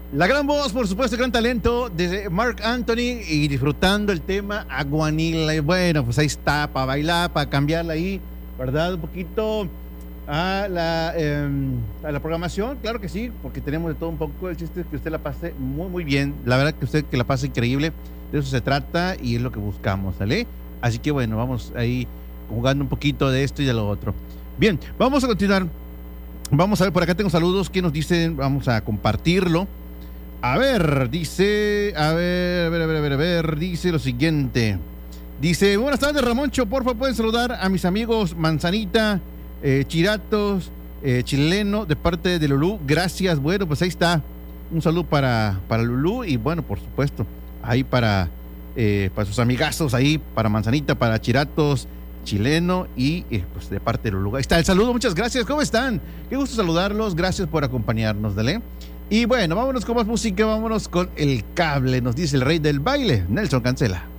La gran voz, por supuesto, gran talento de Marc Anthony y disfrutando el tema Aguanila. Y bueno, pues ahí está, para bailar, para cambiarla ahí, ¿verdad? Un poquito a la programación, claro que sí, porque tenemos de todo un poco. El chiste es que usted la pase muy, muy bien. La verdad que usted que la pase increíble, de eso se trata y es lo que buscamos, ¿sale? Así que bueno, vamos ahí jugando un poquito de esto y de lo otro. Bien, vamos a continuar. Vamos a ver, por acá tengo saludos que nos dicen, vamos a compartirlo. A ver, dice, a ver, dice lo siguiente. Dice, buenas tardes, Ramoncho, porfa, pueden saludar a mis amigos Manzanita, Chiratos, Chileno, de parte de Lulú. Gracias, bueno, pues ahí está. Un saludo para Lulú y bueno, por supuesto, ahí para sus amigazos, ahí para Manzanita, para Chiratos, Chileno y pues de parte de Lulú. Ahí está el saludo, muchas gracias, ¿cómo están? Qué gusto saludarlos, gracias por acompañarnos, dale. Y bueno, vámonos con más música, vámonos con El Cable, nos dice el rey del baile, Nelson Cancela.